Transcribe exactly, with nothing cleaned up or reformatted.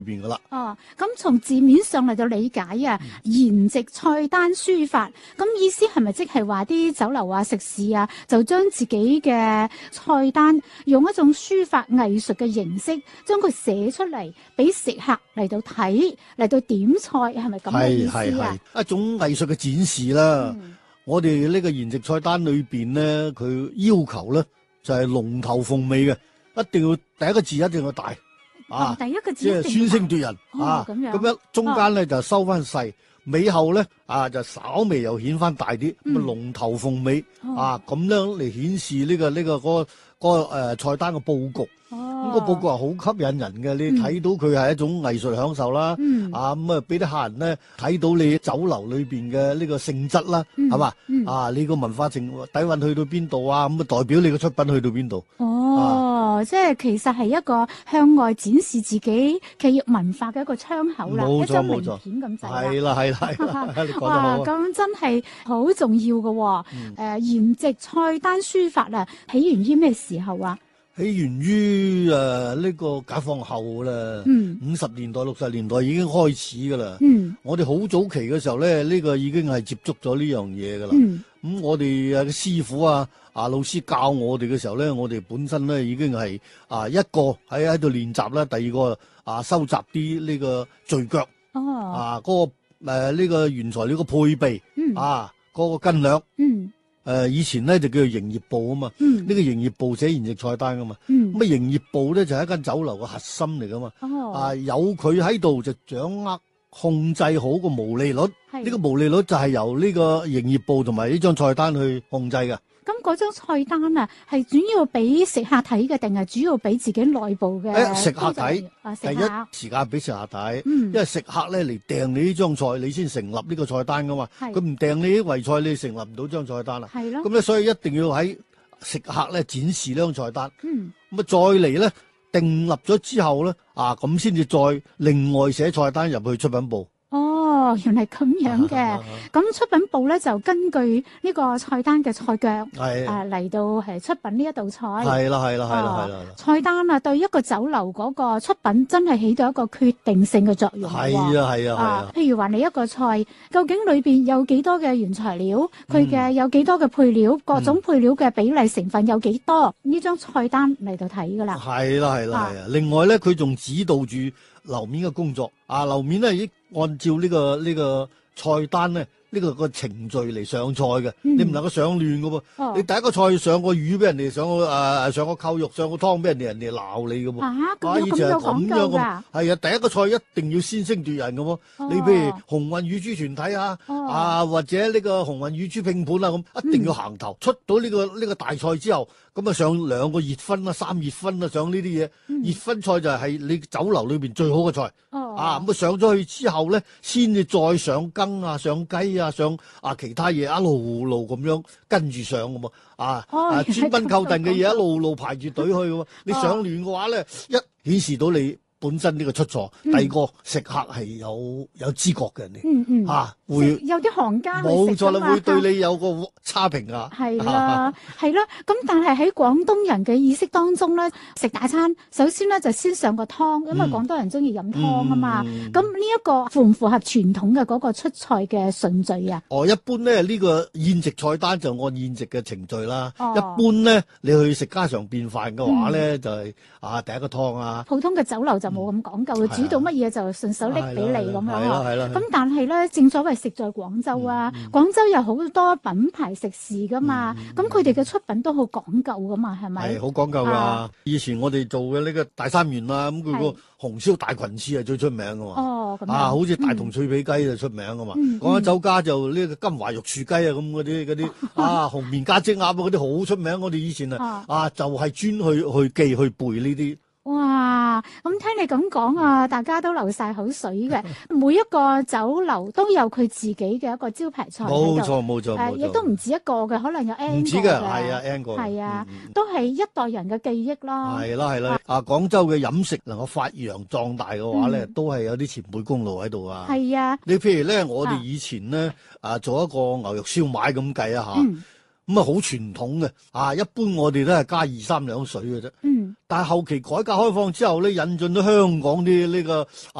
邊噶啦。 哦，咁從字面上嚟到理解啊，筵席菜單書法，咁意思係咪即係話啲酒樓啊、食肆啊，就將自己嘅菜單用一種書法藝術嘅形式，將佢寫出嚟，俾食客嚟到睇，嚟到點菜，係咪咁嘅意思啊？ 係係係一種藝術嘅展示啦。 嗯、 我哋呢個筵席菜單裏邊咧，佢要求咧就係、是、龍頭鳳尾嘅，一定要第一個字一定要大。啊！ 第一個字即係宣聲奪人、 哦、 啊！ 咁樣咁樣中間咧、哦、就收翻細，尾後咧啊就稍微又顯翻大啲，咁、嗯、啊龍頭鳳尾、哦、啊咁樣嚟顯示呢、呢個呢、呢個嗰、嗰個嗰、嗰個誒菜單嘅佈局。咁、哦、個佈局係好吸引人嘅，你睇到佢係一種藝術享受啦。嗯、啊咁啊俾啲客人咧睇到你酒樓裏邊嘅呢個性質啦，係嘛、嗯？啊你個文化情底蘊去到邊度啊？咁啊代表你個出品去到邊度？ 哦，啊、即係其實係一個向外展示自己企業文化嘅一個窗口啦，一張名片咁滯啦。 係啦係啦係啦，你講得好。 哇，咁真係好重要嘅喎、哦。誒、嗯，筵席、呃、菜單書法啊，起源於咩時候啊？ 起源於誒呢個解放後啦，五十、嗯、年代六十年代已經開始噶啦。嗯、我哋好早期嘅時候咧，呢、呢個已經係接觸咗呢樣嘢噶啦。咁、嗯嗯、我哋誒師傅啊啊老師教我哋嘅時候咧，我哋本身咧已經係啊一個喺喺度練習啦，第二個啊收集啲呢個序腳，哦、啊嗰、嗰個誒呢、啊呢個原材料嘅配備，嗯、啊嗰、嗰個斤兩。嗯誒、呃，以前咧就叫做營業部啊嘛，呢、嗯、個營業部寫筵席菜單噶嘛，咁啊營業部咧就係一間酒樓嘅核心嚟噶嘛，哦、啊有佢喺度就掌握控制好個毛利率，呢是個毛利率就係由呢個營業部同埋呢張菜單去控制嘅。 咁嗰張菜單啊，係主要俾食客睇嘅，定係主要俾自己內部嘅？ 誒，食客睇， 啊、 第一時間俾食客睇， 嗯、 因為食客咧嚟訂你呢張菜，你先成立呢個菜單噶嘛。佢唔訂你啲圍菜，你成立唔到張菜單啦。係咯。咁咧，所以一定要喺食客咧展示呢張菜單。嗯。咁啊，再嚟咧訂立咗之後咧，啊咁先至再另外寫菜單入去出品部。 哦，原來咁樣嘅，咁出品部咧就根據呢個菜單嘅菜腳，誒嚟到係出品呢一道菜。係啦，係啦，係啦，係啦。菜單啊，對一個酒樓嗰個出品真係起到一個決定性嘅作用。 係啊，係啊，係啊。 譬如話你一個菜，究竟裏邊有幾多嘅原材料，佢嘅有幾多嘅配料，各種配料嘅比例成分有幾多，呢張菜單嚟到睇噶啦。係啦，係啦，係啊。 另外咧，佢仲指導住樓面嘅工作。啊，樓面咧已經按照呢、這個呢、這個菜單咧，呢、這個個程序嚟上菜嘅，嗯、你唔能夠上亂嘅噃。哦、你第一個菜上個魚俾人哋，上個誒、呃、上個扣肉，上個湯俾人哋，人哋鬧你嘅喎。 啊，咁有咁有講究㗎？ 係啊，第一個菜一定要先聲奪人嘅喎。哦、你譬如鴻運乳豬團體啊，哦、啊或者呢個鴻運乳豬拼盤啊咁，一定要行頭。嗯、出到呢、這個呢、這個大菜之後，咁啊上兩個熱葷啊、三熱葷啊，上呢啲嘢。嗯、熱葷菜就係你酒樓裏邊最好嘅菜。哦、啊咁啊上咗去之後咧，先至再上羹啊、上雞啊、上啊其他嘢一路路咁樣跟住上嘅喎。啊、哦、啊專賓扣訂嘅嘢一路路排住隊去嘅喎。哦、你上亂嘅話咧，一顯示到你本身呢個出錯，嗯、第二個食客係有有知覺嘅人哋，嗯嗯，嚇、啊、會有啲行家冇錯啦，會對你有個差評啊， 係啦，係啦。咁但係喺廣東人嘅意識當中咧，食大餐首先咧就先上個湯，因為廣東人中意飲湯啊嘛。咁呢一個符唔符合傳統嘅嗰個出菜嘅順序啊？ 哦，一般咧呢、呢個宴席菜單就按宴席嘅程序啦。哦、一般咧你去食家常便飯嘅話咧，嗯、就係、是、啊第一個湯啊。 普通嘅酒樓就冇咁講究，煮到乜嘢就順手拎俾你咁樣嗬。咁但係咧，正所謂食在廣州啊，廣州有好多品牌食肆噶嘛，咁佢哋嘅出品都好講究噶嘛，係咪？ 係好講究噶。以前我哋做嘅呢個大三元啊，咁佢個紅燒大裙翅係最出名噶嘛。哦，咁啊，好似大同脆皮雞就出名噶嘛。講緊酒家就呢個金華玉柱雞啊，咁嗰啲嗰啲啊紅面加蒸鴨啊，嗰啲好出名。我哋以前啊啊就係專去去記去背呢啲。 哇！咁聽你咁講啊，大家都流晒口水嘅。每一個酒樓都有佢自己嘅一個招牌菜喺度。 冇錯冇錯冇錯， 亦都唔止一個嘅，可能有 N 個嘅。唔止嘅，係啊 N 個。係啊，都係一代人嘅記憶啦。係啦係啦。啊，廣州嘅飲食能夠發揚壯大嘅話咧，都係有啲前輩功勞喺度啊。係啊。你譬如咧，我哋以前咧啊，做一個牛肉燒賣咁計啊吓。 咁啊好傳統嘅，啊一般我哋都係加二三兩水嘅啫。 嗯， 但係後期改革開放之後咧，引進咗香港啲呢個